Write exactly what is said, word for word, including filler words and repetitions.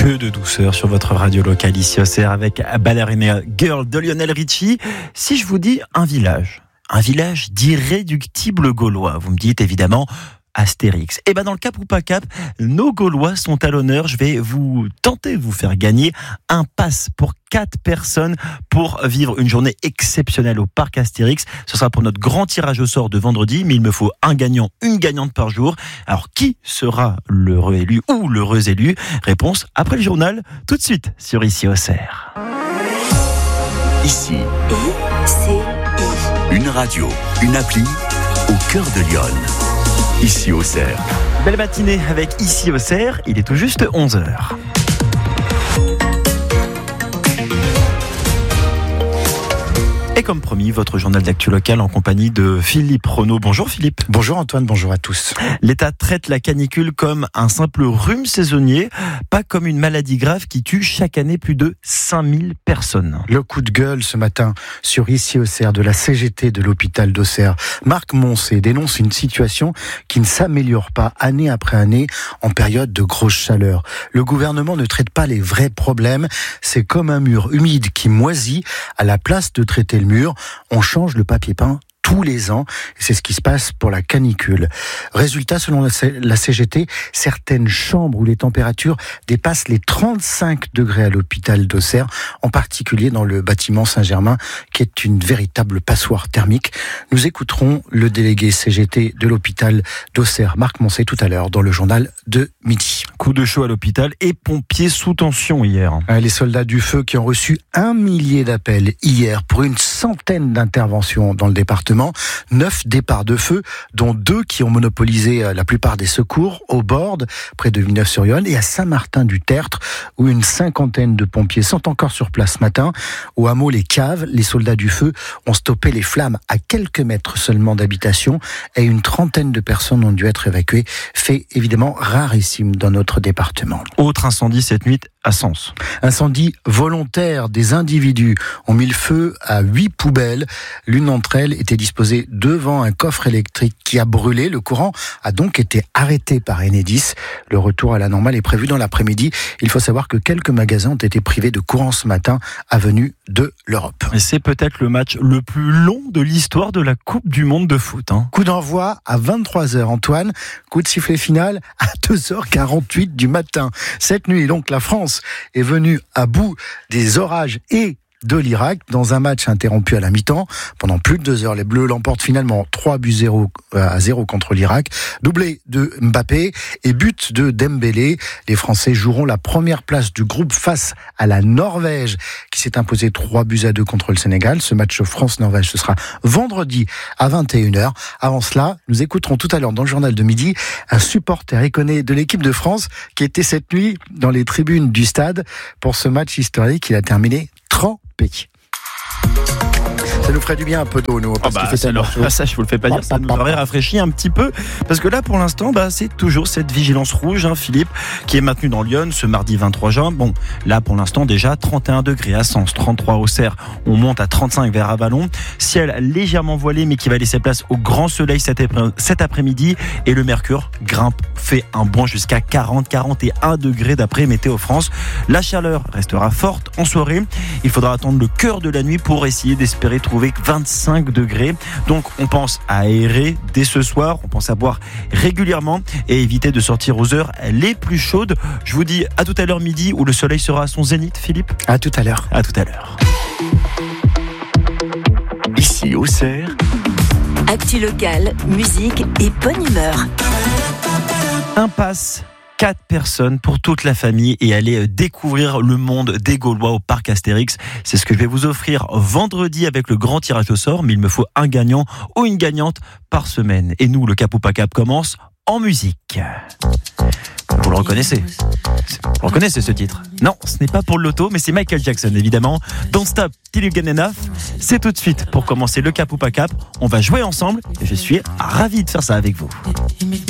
Que de douceur sur votre radio locale ici au Cerf avec Ballerina Girl de Lionel Richie. Si je vous dis un village, un village d'irréductibles Gaulois, vous me dites évidemment Astérix. Et ben dans le Cap ou pas Cap, nos Gaulois sont à l'honneur. Je vais vous tenter de vous faire gagner un pass pour quatre personnes pour vivre une journée exceptionnelle au parc Astérix. Ce sera pour notre grand tirage au sort de vendredi, mais il me faut un gagnant, une gagnante par jour. Alors qui sera l'heureux élu ou l'heureuse élue? Réponse après le journal, tout de suite sur Ici au Cerf. Ici, I C I. une radio, une appli au cœur de Lyon. Ici au Cerf. Belle matinée avec Ici au Cerf, il est tout juste onze heures. Et comme promis, votre journal d'actu local en compagnie de Philippe Renaud. Bonjour Philippe. Bonjour Antoine, bonjour à tous. L'État traite la canicule comme un simple rhume saisonnier, pas comme une maladie grave qui tue chaque année plus de cinq mille personnes. Le coup de gueule ce matin sur Ici au Cerf de la C G T de l'hôpital d'Auxerre. Marc Moncé dénonce une situation qui ne s'améliore pas année après année en période de grosse chaleur. Le gouvernement ne traite pas les vrais problèmes. C'est comme un mur humide qui moisit. À la place de traiter le mur, on change le papier peint tous les ans. C'est ce qui se passe pour la canicule. Résultat, selon la C G T, certaines chambres où les températures dépassent les trente-cinq degrés à l'hôpital d'Auxerre, en particulier dans le bâtiment Saint-Germain, qui est une véritable passoire thermique. Nous écouterons le délégué C G T de l'hôpital d'Auxerre, Marc Moncé, tout à l'heure, dans le journal de midi. Coup de chaud à l'hôpital et pompiers sous tension hier. Les soldats du feu qui ont reçu un millier d'appels hier pour une centaine d'interventions dans le département. Neuf départs de feu, dont deux qui ont monopolisé la plupart des secours au Borde, près de Villeneuve-sur-Yonne, et à Saint-Martin-du-Tertre, où une cinquantaine de pompiers sont encore sur place ce matin. Au hameau Les Caves, les soldats du feu ont stoppé les flammes à quelques mètres seulement d'habitation, et une trentaine de personnes ont dû être évacuées. Fait évidemment rarissime dans notre département. Autre incendie cette nuit à Sens. Incendie volontaire. Des individus ont mis le feu à huit poubelles. L'une d'entre elles était disposée devant un coffre électrique qui a brûlé. Le courant a donc été arrêté par Enedis. Le retour à la normale est prévu dans l'après-midi. Il faut savoir que quelques magasins ont été privés de courant ce matin, avenue de l'Europe. Et c'est peut-être le match le plus long de l'histoire de la Coupe du Monde de foot. Hein. Coup d'envoi à vingt-trois heures, Antoine. Coup de sifflet final à deux heures quarante-huit du matin. Cette nuit, donc, la France est venue à bout des orages et de l'Irak dans un match interrompu à la mi-temps. Pendant plus de deux heures, les Bleus l'emportent finalement trois buts à zéro contre l'Irak. Doublé de Mbappé et but de Dembélé. Les Français joueront la première place du groupe face à la Norvège qui s'est imposée trois buts à deux contre le Sénégal. Ce match France-Norvège, ce sera vendredi à vingt et une heures. Avant cela, nous écouterons tout à l'heure dans le journal de midi un supporter iconé de l'équipe de France qui était cette nuit dans les tribunes du stade pour ce match historique. Il a terminé trempé. Ça nous ferait du bien un peu d'eau, nous. Parce oh bah, qu'il fait tellement chaud. Ça, je vous le fais pas dire, ça nous aurait rafraîchi un petit peu. Parce que là, pour l'instant, bah, c'est toujours cette vigilance rouge, hein, Philippe, qui est maintenue dans Lyon ce mardi vingt-trois juin. Bon, là, pour l'instant, déjà trente et un degrés à Sens, trente-trois au Cerf. On monte à trente-cinq vers Avallon. Ciel légèrement voilé, mais qui va laisser place au grand soleil cet, épr- cet après-midi. Et le mercure grimpe, fait un bond jusqu'à quarante à quarante et un degrés d'après Météo France. La chaleur restera forte en soirée. Il faudra attendre le cœur de la nuit pour essayer d'espérer trouver vingt-cinq degrés. Donc on pense à aérer dès ce soir, on pense à boire régulièrement et éviter de sortir aux heures les plus chaudes. Je vous dis à tout à l'heure midi où le soleil sera à son zénith, Philippe. À tout à l'heure. À tout à l'heure. Ici au Cerf. Actu locale, musique et bonne humeur. Un pass. Quatre personnes pour toute la famille et aller découvrir le monde des Gaulois au parc Astérix. C'est ce que je vais vous offrir vendredi avec le grand tirage au sort, mais il me faut un gagnant ou une gagnante par semaine. Et nous, le Cap ou pas Cap commence en musique. Vous le reconnaissez? Vous le reconnaissez ce titre? Non, ce n'est pas pour le loto, mais c'est Michael Jackson évidemment. Don't Stop Till You Get Enough. C'est tout de suite pour commencer le Cap ou pas Cap. On va jouer ensemble et je suis ravi de faire ça avec vous.